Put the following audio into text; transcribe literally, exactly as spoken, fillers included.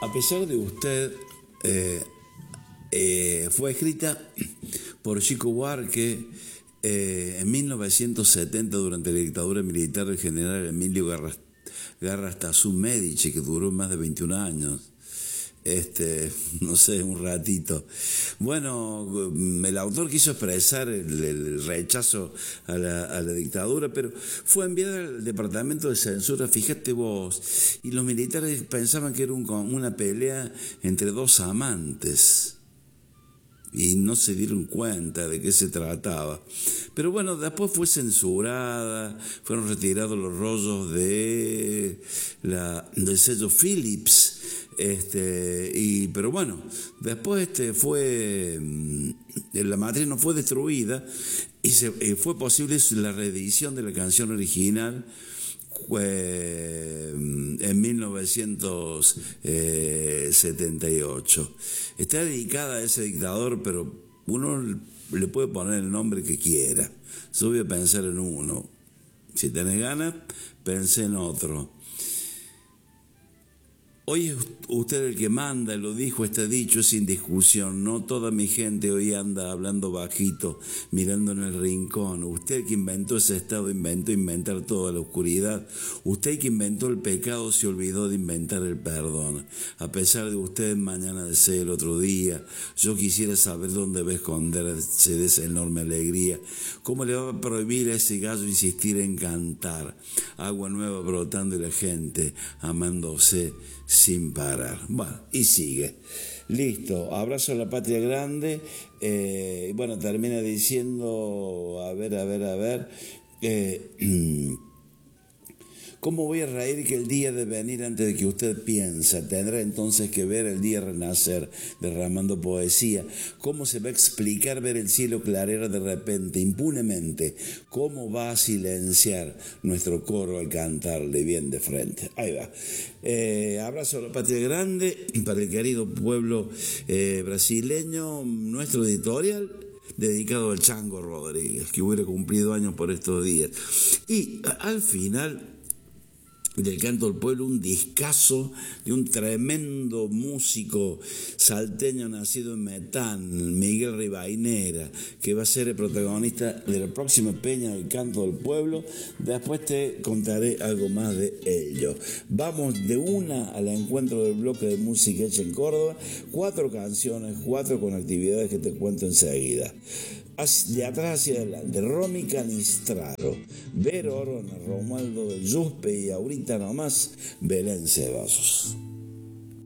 A pesar de usted, eh, eh, fue escrita por Chico Buarque eh, en mil novecientos setenta durante la dictadura militar del general Emilio Garrastazu Medici, que duró más de veintiún años. Este, no sé, un ratito. Bueno, el autor quiso expresar el, el rechazo a la, a la dictadura, pero fue enviada al departamento de censura, fíjate vos, y los militares pensaban que era un, una pelea entre dos amantes. Y no se dieron cuenta de qué se trataba. Pero bueno, después fue censurada, fueron retirados los rollos de la, del sello Philips, este, y, pero bueno, después este, fue, la matriz no fue destruida y, se, y fue posible la reedición de la canción original en mil novecientos setenta y ocho. Está dedicada a ese dictador, pero uno le puede poner el nombre que quiera. Yo voy a pensar en uno. Si tenés ganas, pensé en otro. Hoy es usted el que manda, lo dijo, está dicho, es sin discusión. No toda mi gente hoy anda hablando bajito, mirando en el rincón. Usted que inventó ese estado, inventó inventar toda la oscuridad. Usted que inventó el pecado se olvidó de inventar el perdón. A pesar de usted, mañana desee el otro día. Yo quisiera saber dónde va a esconderse de esa enorme alegría. ¿Cómo le va a prohibir a ese gallo insistir en cantar? Agua nueva brotando y la gente amándose sin parar. Bueno, y sigue. Listo, abrazo a la patria grande. Eh, bueno, termina diciendo, a ver, a ver, a ver. Eh, ¿Cómo voy a reír que el día de venir antes de que usted piensa? Tendrá entonces que ver el día renacer, derramando poesía. ¿Cómo se va a explicar ver el cielo clarear de repente, impunemente? ¿Cómo va a silenciar nuestro coro al cantarle bien de frente? Ahí va. Eh, abrazo a la patria grande para el querido pueblo eh, brasileño. Nuestro editorial dedicado al Chango Rodríguez, que hubiera cumplido años por estos días. Y al final del Canto del Pueblo, un discazo de un tremendo músico salteño nacido en Metán, Miguel Rivainera, que va a ser el protagonista de la próxima peña del Canto del Pueblo. Después te contaré algo más de ello. Vamos de una al encuentro del bloque de música hecha en Córdoba. Cuatro canciones, cuatro con actividades que te cuento enseguida. De atrás hacia adelante, Romy Canistraro, Vero Orona, Romualdo del Yuspe y ahorita nomás Belén Ceballos.